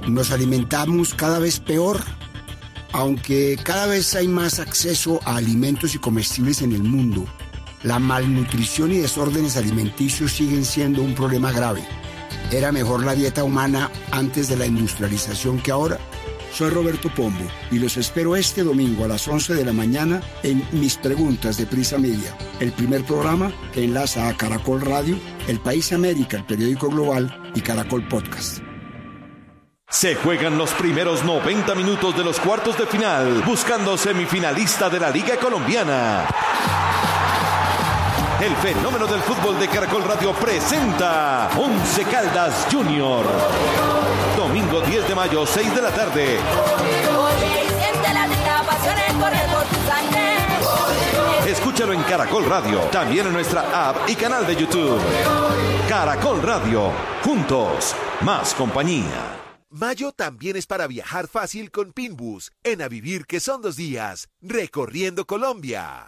Nos alimentamos cada vez peor. Aunque cada vez hay más acceso a alimentos y comestibles en el mundo, la malnutrición y desórdenes alimenticios siguen siendo un problema grave. ¿Era mejor la dieta humana antes de la industrialización que ahora? Soy Roberto Pombo y los espero este domingo a las 11 de la mañana en Mis Preguntas de Prisa Media, el primer programa que enlaza a Caracol Radio, El País América, el periódico global y Caracol Podcast. Se juegan los primeros 90 minutos de los cuartos de final, buscando semifinalista de la Liga Colombiana. El fenómeno del fútbol de Caracol Radio presenta Once Caldas Junior. Domingo 10 de mayo, 6 de la tarde. Escúchalo en Caracol Radio, también en nuestra app y canal de YouTube. Caracol Radio, juntos, más compañía. Mayo también es para viajar fácil con Pinbus, en A Vivir que son 2 días, recorriendo Colombia.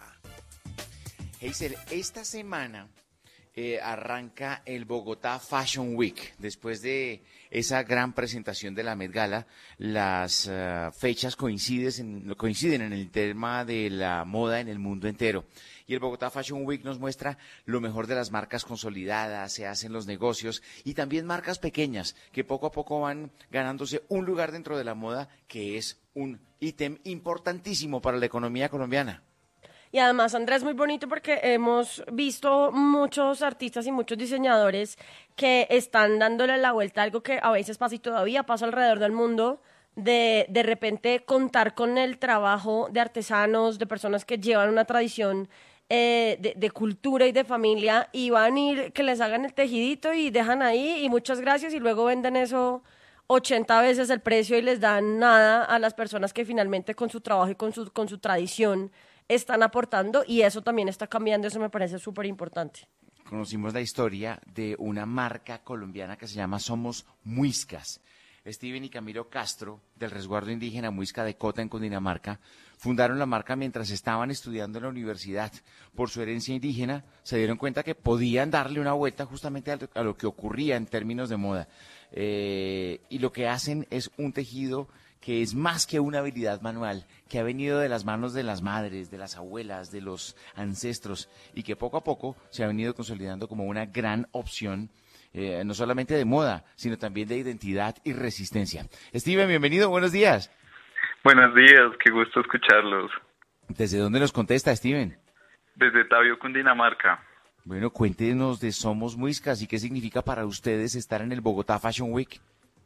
Hazel, esta semana arranca el Bogotá Fashion Week. Después de esa gran presentación de la Met Gala, las fechas coinciden en el tema de la moda en el mundo entero. Y el Bogotá Fashion Week nos muestra lo mejor de las marcas consolidadas, se hacen los negocios y también marcas pequeñas que poco a poco van ganándose un lugar dentro de la moda, que es un ítem importantísimo para la economía colombiana. Y además, Andrés, muy bonito porque hemos visto muchos artistas y muchos diseñadores que están dándole la vuelta a algo que a veces pasa y todavía pasa alrededor del mundo, de repente contar con el trabajo de artesanos, de personas que llevan una tradición de cultura y de familia, y van a ir que les hagan el tejidito y dejan ahí y muchas gracias, y luego venden eso 80 veces el precio y les dan nada a las personas que finalmente con su trabajo y con su tradición están aportando, y eso también está cambiando. Eso me parece súper importante. Conocimos la historia de una marca colombiana que se llama Somos Muiscas. Steven y Camilo Castro, del resguardo indígena Muisca de Cota en Cundinamarca, fundaron la marca mientras estaban estudiando en la universidad. Por su herencia indígena, se dieron cuenta que podían darle una vuelta justamente a lo que ocurría en términos de moda. Y lo que hacen es un tejido que es más que una habilidad manual, que ha venido de las manos de las madres, de las abuelas, de los ancestros, y que poco a poco se ha venido consolidando como una gran opción, no solamente de moda, sino también de identidad y resistencia. Steven, bienvenido, buenos días. Buenos días, qué gusto escucharlos. ¿Desde dónde nos contesta, Steven? Desde Tabio, Cundinamarca. Bueno, cuéntenos de Somos Muiscas y qué significa para ustedes estar en el Bogotá Fashion Week.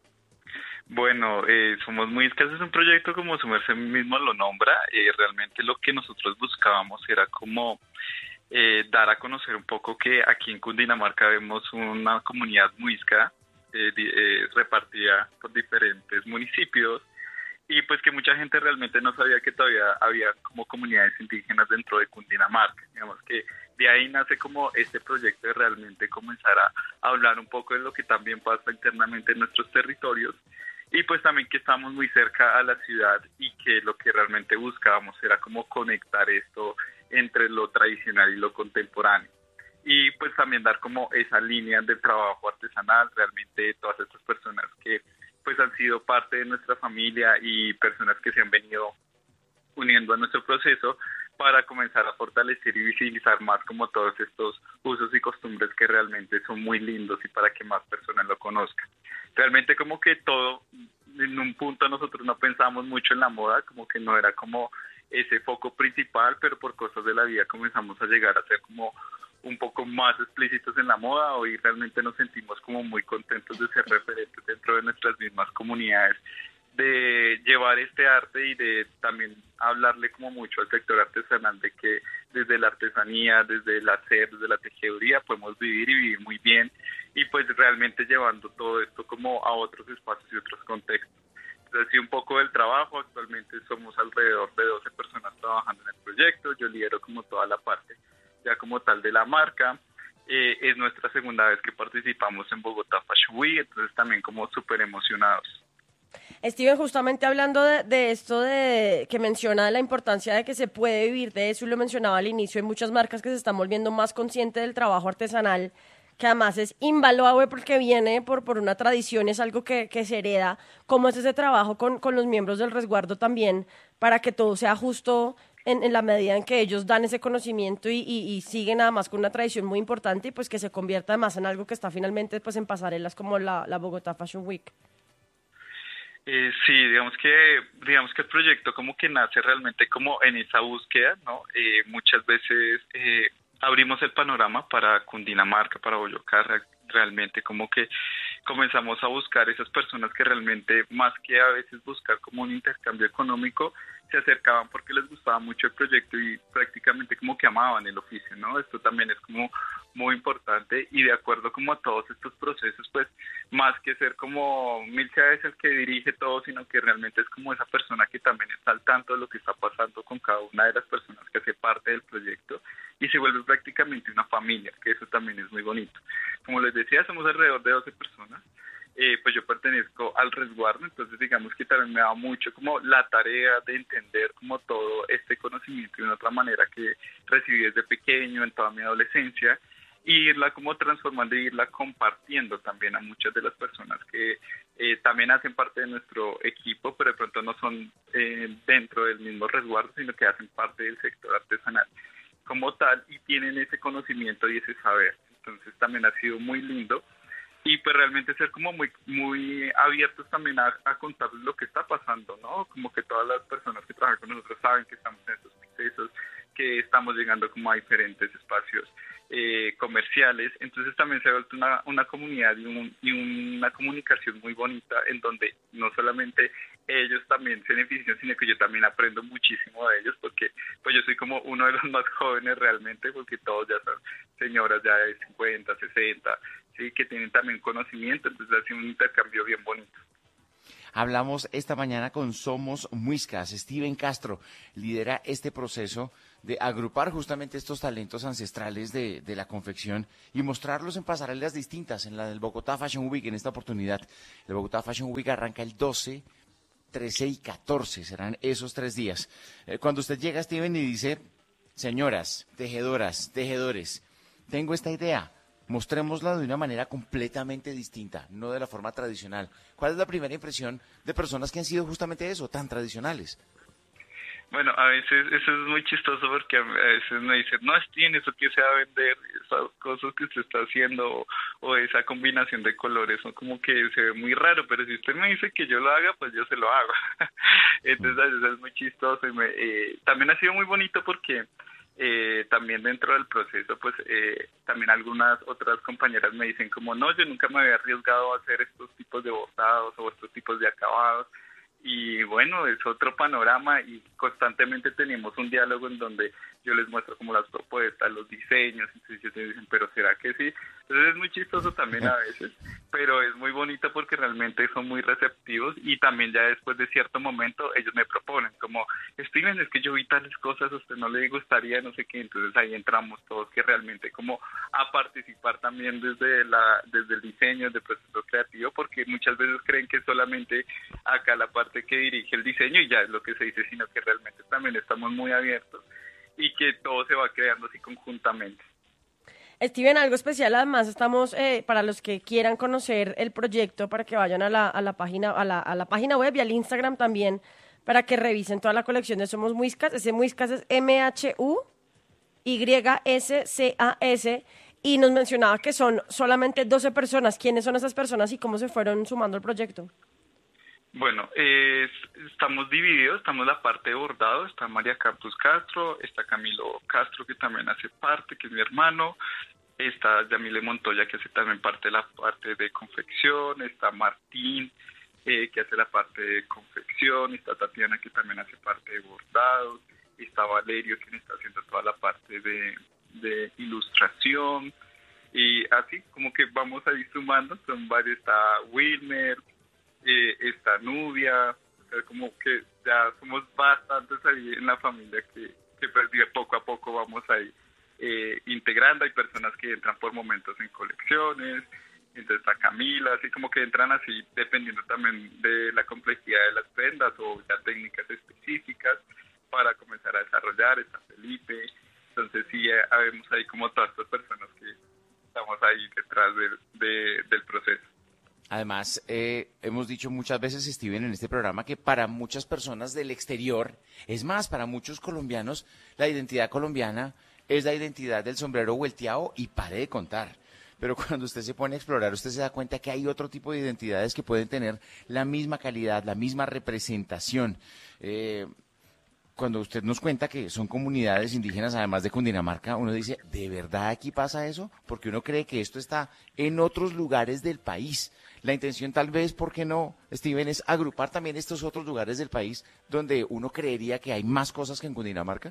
Bueno, Somos Muiscas es un proyecto, como su merced mismo lo nombra. Realmente lo que nosotros buscábamos era como dar a conocer un poco que aquí en Cundinamarca vemos una comunidad muisca repartida por diferentes municipios, y pues que mucha gente realmente no sabía que todavía había como comunidades indígenas dentro de Cundinamarca. Digamos que de ahí nace como este proyecto de realmente comenzar a hablar un poco de lo que también pasa internamente en nuestros territorios, y pues también que estamos muy cerca a la ciudad, y que lo que realmente buscábamos era como conectar esto entre lo tradicional y lo contemporáneo, y pues también dar como esa línea de trabajo artesanal. Realmente todas estas personas que pues han sido parte de nuestra familia y personas que se han venido uniendo a nuestro proceso para comenzar a fortalecer y visibilizar más como todos estos usos y costumbres que realmente son muy lindos, y para que más personas lo conozcan. Realmente como que todo, en un punto nosotros no pensamos mucho en la moda, como que no era como ese foco principal, pero por cosas de la vida comenzamos a llegar a ser como un poco más explícitos en la moda. Hoy realmente nos sentimos como muy contentos de ser referentes dentro de nuestras mismas comunidades, de llevar este arte y de también hablarle como mucho al sector artesanal, de que desde la artesanía, desde el hacer, desde la tejeduría podemos vivir y vivir muy bien, y pues realmente llevando todo esto como a otros espacios y otros contextos. Entonces, sí, un poco del trabajo. Actualmente somos alrededor de 12 personas trabajando en el proyecto. Yo lidero como toda la parte ya como tal de la marca. Es nuestra segunda vez que participamos en Bogotá Fashion Week, entonces también como súper emocionados. Steven, justamente hablando de esto de que menciona la importancia de que se puede vivir de eso, y lo mencionaba al inicio, hay muchas marcas que se están volviendo más conscientes del trabajo artesanal que además es invaluable porque viene por una tradición, es algo que se hereda. ¿Cómo es ese trabajo con los miembros del resguardo también para que todo sea justo en la medida en que ellos dan ese conocimiento y siguen además con una tradición muy importante y pues que se convierta además en algo que está finalmente pues en pasarelas como la Bogotá Fashion Week? Sí, digamos que el proyecto como que nace realmente como en esa búsqueda, ¿no? Muchas veces abrimos el panorama para Cundinamarca, para Boyacá, realmente como que comenzamos a buscar esas personas que realmente, más que a veces buscar como un intercambio económico, se acercaban porque les gustaba mucho el proyecto y prácticamente como que amaban el oficio, ¿no? Esto también es como muy importante y de acuerdo como a todos estos procesos, pues más que ser como Milka es el que dirige todo, sino que realmente es como esa persona que también está al tanto de lo que está pasando con cada una de las personas que hace parte del proyecto y se vuelve prácticamente una familia, que eso también es muy bonito. Como les decía, somos alrededor de 12 personas. Pues yo pertenezco al resguardo, entonces digamos que también me da mucho como la tarea de entender como todo este conocimiento de una otra manera que recibí desde pequeño, en toda mi adolescencia, y irla como transformando e irla compartiendo también a muchas de las personas que también hacen parte de nuestro equipo, pero de pronto no son dentro del mismo resguardo, sino que hacen parte del sector artesanal como tal y tienen ese conocimiento y ese saber. Entonces también ha sido muy lindo. Y pues realmente ser como muy abiertos también a contarles lo que está pasando, ¿no? Como que todas las personas que trabajan con nosotros saben que estamos en estos procesos, que estamos llegando como a diferentes espacios comerciales. Entonces también se ha vuelto una comunidad y una comunicación muy bonita en donde no solamente ellos también se benefician, sino que yo también aprendo muchísimo de ellos porque pues yo soy como uno de los más jóvenes realmente porque todos ya son señoras ya de 50, 60, sí, que tienen también conocimiento, entonces ha sido un intercambio bien bonito. Hablamos esta mañana con Somos Muiscas. Steven Castro lidera este proceso de agrupar justamente estos talentos ancestrales de la confección y mostrarlos en pasarelas distintas, en la del Bogotá Fashion Week en esta oportunidad. El Bogotá Fashion Week arranca el 12, 13 y 14, serán esos 3 días. Cuando usted llega, Steven, y dice, señoras, tejedoras, tejedores, tengo esta idea, mostrémosla de una manera completamente distinta, no de la forma tradicional. ¿Cuál es la primera impresión de personas que han sido justamente eso, tan tradicionales? Bueno, a veces eso es muy chistoso porque a veces me dicen, no, Steven, eso que se va a vender, esas cosas que usted está haciendo o esa combinación de colores, son como que se ve muy raro, pero si usted me dice que yo lo haga, pues yo se lo hago. Entonces a veces es muy chistoso y también ha sido muy bonito porque también dentro del proceso, pues también algunas otras compañeras me dicen como, no, yo nunca me había arriesgado a hacer estos tipos de bordados o estos tipos de acabados. Y bueno, es otro panorama y constantemente tenemos un diálogo en donde yo les muestro como las propuestas, los diseños, entonces ellos me dicen, pero ¿será que sí? Entonces es muy chistoso también a veces, pero es muy bonito porque realmente son muy receptivos y también ya después de cierto momento ellos me proponen como, Steven, es que yo vi tales cosas, a usted no le gustaría, no sé qué, entonces ahí entramos todos que realmente como a participar también desde el diseño, del proceso creativo, porque muchas veces creen que solamente acá la parte que dirige el diseño y ya es lo que se dice, sino que realmente también estamos muy abiertos y que todo se va creando así conjuntamente. Steven, algo especial, además estamos, para los que quieran conocer el proyecto, para que vayan a la página, a la página web y al Instagram también, para que revisen toda la colección de Somos Muiscas. Ese Muiscas es MHUYSCAS, y nos mencionaba que son solamente 12 personas. ¿Quiénes son esas personas y cómo se fueron sumando al proyecto? Bueno, estamos divididos, estamos la parte de bordado, está María Campos Castro, está Camilo Castro que también hace parte, que es mi hermano, está Yamile Montoya que hace también parte de la parte de confección, está Martín que hace la parte de confección, está Tatiana que también hace parte de bordados, está Valerio quien está haciendo toda la parte de ilustración y así como que vamos a ir sumando, son varios, está Wilmer, esta Nubia, o sea, como que ya somos bastantes ahí en la familia que pues, poco a poco vamos ahí integrando. Hay personas que entran por momentos en colecciones, entonces está Camila, así como que entran así dependiendo también de la complejidad de las prendas o ya técnicas específicas para comenzar a desarrollar. Está Felipe, entonces sí, vemos ahí como todas estas personas que estamos ahí detrás del proceso. Además, hemos dicho muchas veces, Steven, en este programa que para muchas personas del exterior, es más, para muchos colombianos, la identidad colombiana es la identidad del sombrero volteado y pare de contar. Pero cuando usted se pone a explorar, usted se da cuenta que hay otro tipo de identidades que pueden tener la misma calidad, la misma representación. Cuando usted nos cuenta que son comunidades indígenas, además de Cundinamarca, uno dice, ¿de verdad aquí pasa eso? Porque uno cree que esto está en otros lugares del país. La intención tal vez, ¿por qué no, Steven, es agrupar también estos otros lugares del país donde uno creería que hay más cosas que en Cundinamarca?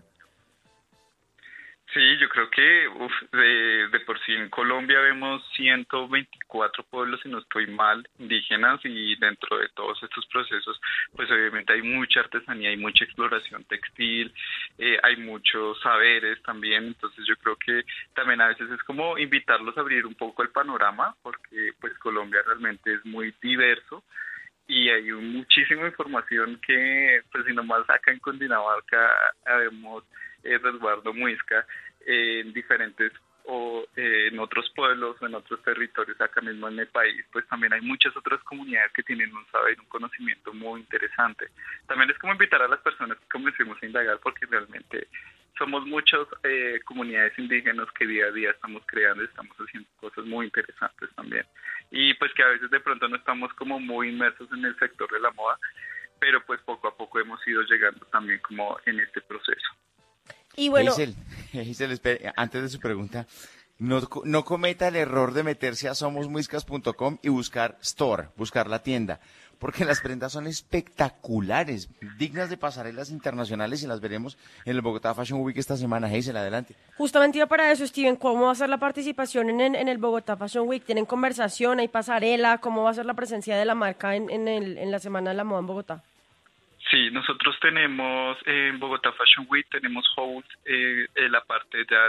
Sí, yo creo que de por sí en Colombia vemos 124 pueblos, si no estoy mal, indígenas, y dentro de todos estos procesos, pues obviamente hay mucha artesanía, hay mucha exploración textil, hay muchos saberes también. Entonces yo creo que también a veces es como invitarlos a abrir un poco el panorama, porque pues Colombia realmente es muy diverso. Y hay muchísima información que, pues si nomás acá en Cundinamarca vemos resguardo muisca en diferentes o en otros pueblos o en otros territorios acá mismo en el país, pues también hay muchas otras comunidades que tienen un saber, un conocimiento muy interesante. También es como invitar a las personas que comencemos a indagar, porque realmente somos muchas comunidades indígenas que día a día estamos creando y estamos haciendo cosas muy interesantes también. Y pues que a veces de pronto no estamos como muy inmersos en el sector de la moda, pero pues poco a poco hemos ido llegando también como en este proceso. Y bueno, Hazel, espere, antes de su pregunta, no cometa el error de meterse a somosmuiscas.com y buscar store, buscar la tienda, porque las prendas son espectaculares, dignas de pasarelas internacionales, y las veremos en el Bogotá Fashion Week esta semana. Hazel, adelante. justamente iba para eso, Steven, ¿cómo va a ser la participación en el Bogotá Fashion Week? ¿Tienen conversación, hay pasarela? ¿Cómo va a ser la presencia de la marca en la Semana de la Moda en Bogotá? Sí, nosotros tenemos en Bogotá Fashion Week, tenemos host en la parte ya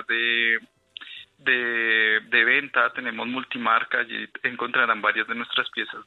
de venta, tenemos multimarca, allí encontrarán varias de nuestras piezas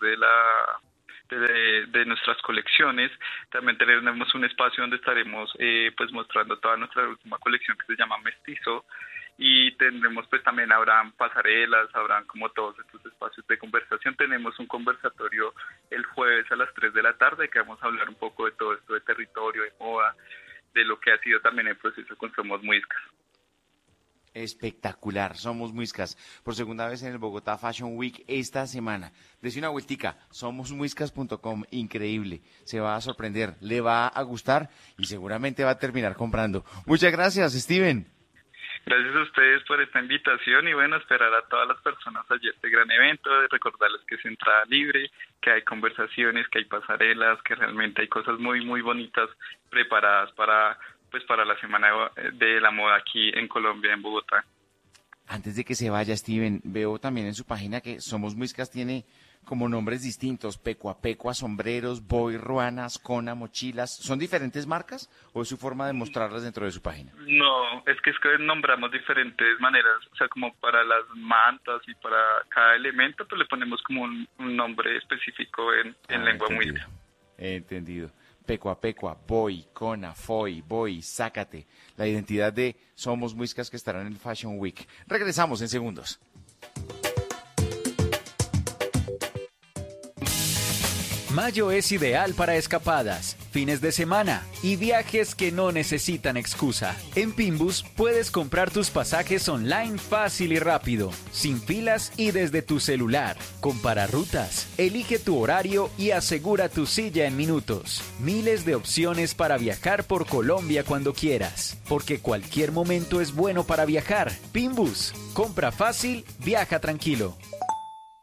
de nuestras colecciones. También tenemos un espacio donde estaremos pues mostrando toda nuestra última colección, que se llama Mestizo, y tendremos pues también habrán pasarelas, habrán como todos estos espacios de conversación. Tenemos un conversatorio el jueves a las 3 de la tarde que vamos a hablar un poco de todo esto de territorio, de moda, de lo que ha sido también el proceso con Somos Muiscas. Espectacular, Somos Muiscas, por segunda vez en el Bogotá Fashion Week esta semana. Dese una vueltica, somosmuiscas.com, increíble, se va a sorprender, le va a gustar y seguramente va a terminar comprando. Muchas gracias, Steven. Gracias a ustedes por esta invitación y bueno, esperar a todas las personas allí a este gran evento, recordarles que es entrada libre, que hay conversaciones, que hay pasarelas, que realmente hay cosas muy, muy bonitas preparadas para la Semana de la Moda aquí en Colombia, en Bogotá. Antes de que se vaya, Steven, veo también en su página que Somos Muiscas tiene como nombres distintos: Pecua Pecua, sombreros, Boy, ruanas, Cona, mochilas. ¿Son diferentes marcas o es su forma de mostrarlas dentro de su página? No, es que nombramos diferentes maneras, o sea, como para las mantas y para cada elemento, pues le ponemos como un nombre específico en lengua muisca. Entendido. Pecua Pecua, Boy, Cona, Foy, Boy, Sácate. La identidad de Somos Muiscas que estarán en el Fashion Week. Regresamos en segundos. Mayo es ideal para escapadas, fines de semana y viajes que no necesitan excusa. En Pinbus puedes comprar tus pasajes online fácil y rápido, sin filas y desde tu celular. Compara rutas, elige tu horario y asegura tu silla en minutos. Miles de opciones para viajar por Colombia cuando quieras, porque cualquier momento es bueno para viajar. Pinbus, compra fácil, viaja tranquilo.